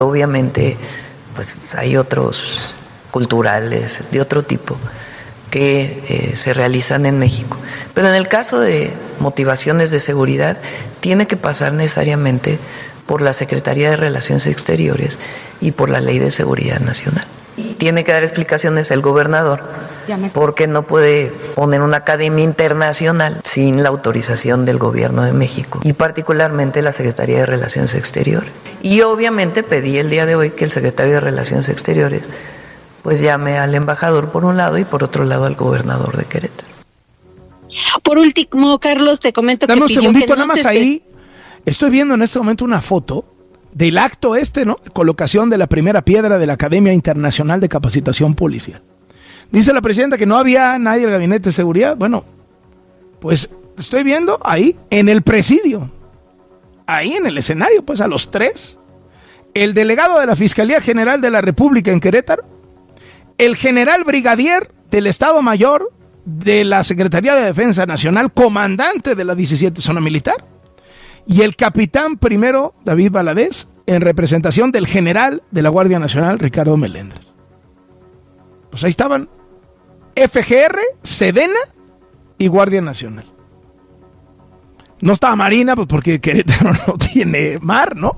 Obviamente, pues hay otros culturales de otro tipo que se realizan en México. Pero en el caso de motivaciones de seguridad, tiene que pasar necesariamente por la Secretaría de Relaciones Exteriores y por la Ley de Seguridad Nacional. Tiene que dar explicaciones el gobernador, porque no puede poner una academia internacional sin la autorización del Gobierno de México y particularmente la Secretaría de Relaciones Exteriores. Y obviamente pedí el día de hoy que el secretario de Relaciones Exteriores pues llame al embajador por un lado y por otro lado al gobernador de Querétaro. Por último, Carlos, te comento que dame un pidió segundito, que no nada más ahí. Estoy viendo en este momento una foto del acto ¿no? Colocación de la primera piedra de la Academia Internacional de Capacitación Policial. Dice la presidenta que no había nadie del Gabinete de Seguridad. Bueno, pues estoy viendo ahí en el presidio, ahí en el escenario, pues a los tres, el delegado de la Fiscalía General de la República en Querétaro, el general brigadier del Estado Mayor de la Secretaría de Defensa Nacional, comandante de la 17 Zona Militar, y el capitán primero David Valadez, en representación del general de la Guardia Nacional, Ricardo Melendres. Pues ahí estaban FGR, Sedena y Guardia Nacional. No estaba Marina, pues porque Querétaro no tiene mar, ¿no?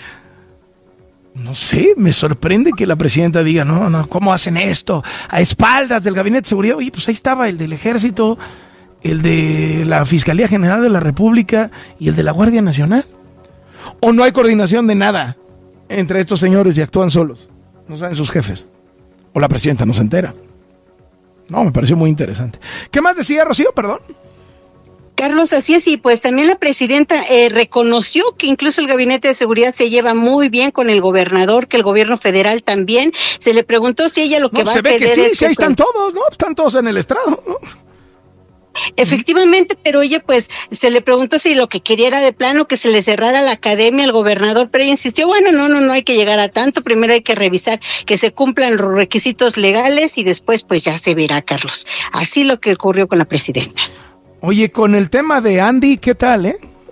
No sé, me sorprende que la presidenta diga, no, ¿cómo hacen esto? A espaldas del Gabinete de Seguridad. Oye, pues ahí estaba el del Ejército, el de la Fiscalía General de la República y el de la Guardia Nacional. ¿O no hay coordinación de nada entre estos señores y actúan solos? No saben sus jefes. O la presidenta no se entera. No, me pareció muy interesante. ¿Qué más decía Rocío? Perdón. Carlos, así es, y pues también la presidenta reconoció que incluso el Gabinete de Seguridad se lleva muy bien con el gobernador, que el gobierno federal también. Se le preguntó si ella lo que va a querer es... Se ve que sí, ahí están todos, ¿no? Están todos en el estrado, ¿no? Efectivamente, pero ella pues se le preguntó si lo que quería era de plano que se le cerrara la academia al gobernador, pero ella insistió, bueno, no hay que llegar a tanto, primero hay que revisar que se cumplan los requisitos legales y después pues ya se verá, Carlos. Así lo que ocurrió con la presidenta. Oye, con el tema de Andy, ¿qué tal,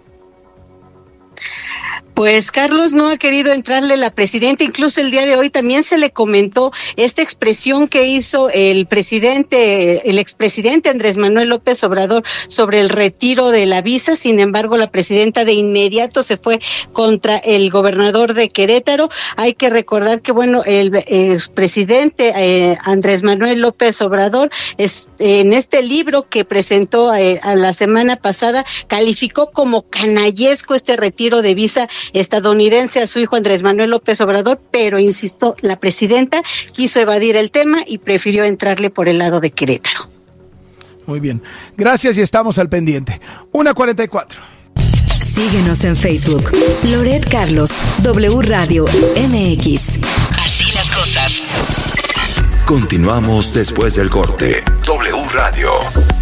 Pues Carlos no ha querido entrarle la presidenta, incluso el día de hoy también se le comentó esta expresión que hizo el expresidente Andrés Manuel López Obrador sobre el retiro de la visa. Sin embargo, la presidenta de inmediato se fue contra el gobernador de Querétaro. Hay que recordar que, bueno, el expresidente Andrés Manuel López Obrador en este libro que presentó a la semana pasada calificó como canallesco este retiro de visa estadounidense a su hijo Andrés Manuel López Obrador, pero insistió, la presidenta quiso evadir el tema y prefirió entrarle por el lado de Querétaro. Muy bien, gracias y estamos al pendiente. 1:44. Síguenos en Facebook, Loret Carlos, W Radio MX. Así las cosas. Continuamos después del corte. W Radio.